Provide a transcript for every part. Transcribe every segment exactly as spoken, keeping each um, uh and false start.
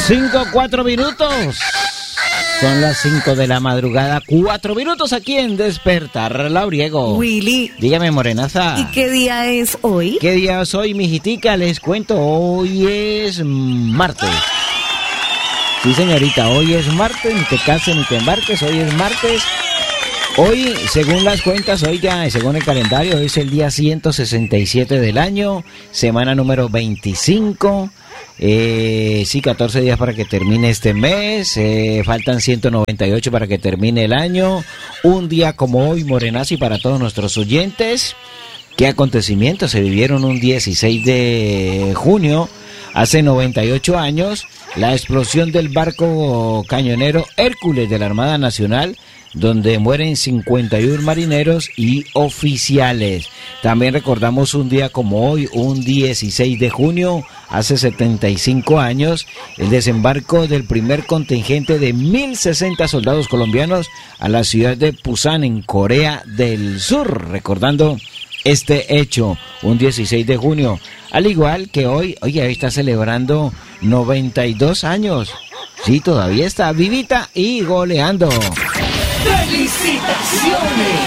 Cinco, cuatro minutos. Son las cinco de la madrugada, cuatro minutos aquí en Despertar Lauriego. Willy. Dígame, morenaza. ¿Y qué día es hoy? ¿Qué día es hoy, mijitica? Les cuento, hoy es martes. Sí, señorita, hoy es martes, ni te cases ni te embarques, hoy es martes. Hoy, según las cuentas, hoy ya, según el calendario, hoy es el día ciento sesenta y siete del año, semana número veinticinco. Eh, sí, catorce días para que termine este mes, eh, faltan ciento noventa y ocho para que termine el año. Un día como hoy, morenazo, y para todos nuestros oyentes, ¿qué acontecimientos se vivieron un dieciséis de junio? Hace noventa y ocho años, la explosión del barco cañonero Hércules de la Armada Nacional, donde mueren cincuenta y uno marineros y oficiales. También recordamos un día como hoy, un dieciséis de junio, hace setenta y cinco años, el desembarco del primer contingente de mil sesenta soldados colombianos a la ciudad de Pusan, en Corea del Sur, recordando este hecho, un dieciséis de junio. Al igual que hoy, oye, hoy está celebrando noventa y dos años. Sí, todavía está vivita y goleando. ¡Felicitaciones!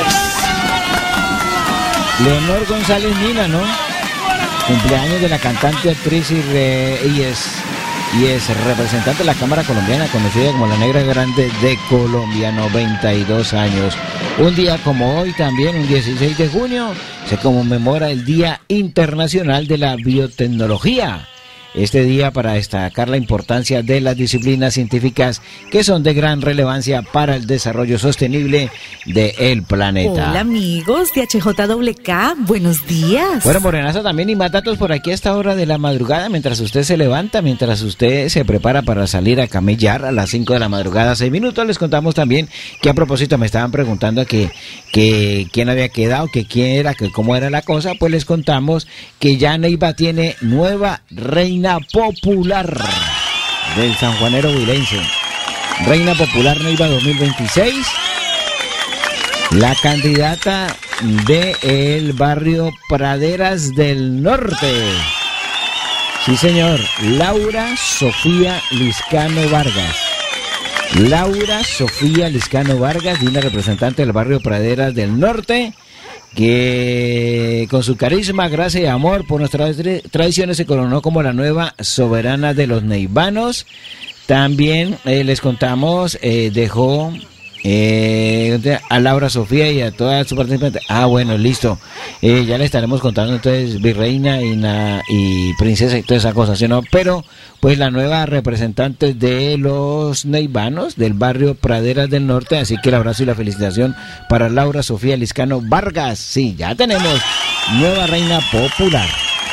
Leonor González Mina, ¿no? Cumpleaños de la cantante, actriz y, re, y, es, y es representante de la Cámara Colombiana, conocida como la Negra Grande de Colombia, noventa y dos años. Un día como hoy también, un dieciséis de junio, se conmemora el Día Internacional de la Biotecnología. Este día para destacar la importancia de las disciplinas científicas que son de gran relevancia para el desarrollo sostenible del planeta. Hola amigos de H J W K, buenos días. Bueno, morenaza, también y más datos por aquí a esta hora de la madrugada, mientras usted se levanta, mientras usted se prepara para salir a camellar a las cinco de la madrugada, seis minutos. Les contamos también que a propósito me estaban preguntando que, que quién había quedado, que quién era, que cómo era la cosa. Pues les contamos que ya Neiva tiene nueva reina popular del sanjuanero huilense. Reina Popular Neiva dos mil veintiséis. La candidata del barrio Praderas del Norte. Sí, señor. Laura Sofía Liscano Vargas. Laura Sofía Liscano Vargas, una representante del barrio Praderas del Norte, que con su carisma, gracia y amor por nuestras tradiciones se coronó como la nueva soberana de los neivanos. También eh, les contamos, eh, dejó eh, a Laura Sofía y a todas sus participantes. Ah, bueno, listo. Eh, ya le estaremos contando entonces virreina y, na, y princesa y toda esa cosa, ¿sí, no? Pero pues la nueva representante de los neivanos del barrio Praderas del Norte, así que el abrazo y la felicitación para Laura Sofía Liscano Vargas. Sí, ya tenemos nueva reina popular.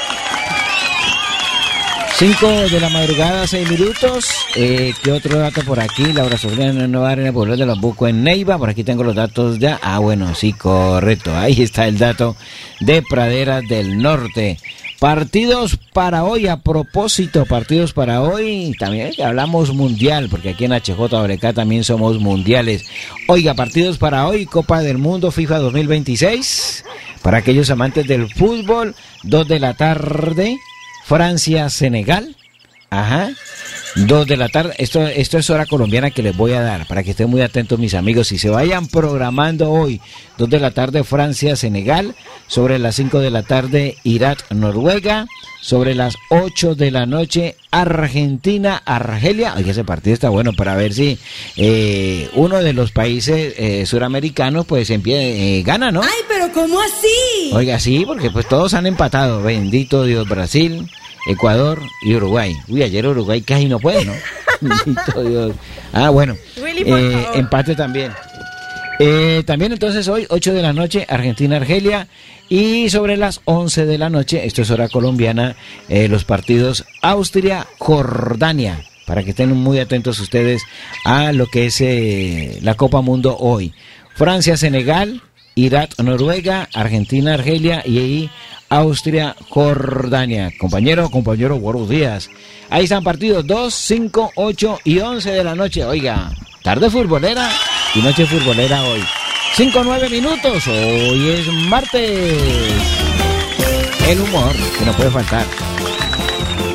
Cinco de la madrugada, seis minutos. Eh, ¿Qué otro dato por aquí? Laura Sofía, nueva reina popular de los Bucos en Neiva. Por aquí tengo los datos ya. Ah, bueno, sí, correcto. Ahí está el dato de Praderas del Norte. Partidos para hoy, a propósito, partidos para hoy, también hablamos mundial, porque aquí en H J W K también somos mundiales. Oiga, partidos para hoy, Copa del Mundo FIFA dos mil veintiséis, para aquellos amantes del fútbol, dos de la tarde, Francia-Senegal, ajá, dos de la tarde, esto, esto es hora colombiana que les voy a dar, para que estén muy atentos mis amigos, y se vayan programando hoy, dos de la tarde Francia-Senegal, sobre las cinco de la tarde Irak-Noruega, sobre las ocho de la noche Argentina-Argelia. Oye, ese partido está bueno para ver si eh, uno de los países eh, suramericanos pues empie, eh, gana, ¿no? Ay, pero ¿cómo así? Oiga, sí, porque pues todos han empatado, bendito Dios, Brasil, Ecuador y Uruguay. Uy, ayer Uruguay casi no puede, ¿no? Bendito Dios. Ah, bueno, eh, empate también. Eh, también entonces hoy, ocho de la noche, Argentina-Argelia. Y sobre las once de la noche, esto es hora colombiana, eh, los partidos Austria-Jordania. Para que estén muy atentos ustedes a lo que es eh, la Copa Mundo hoy. Francia-Senegal, Irak-Noruega, Argentina-Argelia y ahí Austria-Jordania. Compañero, compañero, buenos días. Ahí están partidos dos, cinco, ocho y once de la noche. Oiga, tarde futbolera y noche futbolera hoy. cinco, nueve minutos, hoy es martes. El humor que no puede faltar. Ay,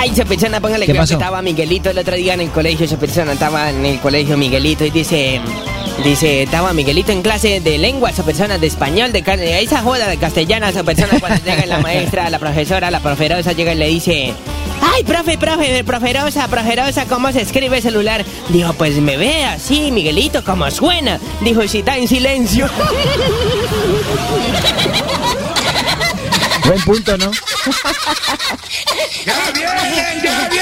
Ay, esa persona, póngale ¿Qué cuidado que pasó? estaba Miguelito el otro día en el colegio. Esa persona estaba en el colegio Miguelito y dice... Dice, estaba Miguelito en clase de lengua, esa persona de español, de, de esa joda de castellana, esa persona cuando llega la maestra, la profesora, la proferosa llega y le dice... Ay, profe, profe, proferosa, proferosa, ¿cómo se escribe celular? Dijo, pues me ve así, Miguelito, como suena. Dijo, si está en silencio. Buen punto, ¿no? ¡Ya vienen, ya vienen!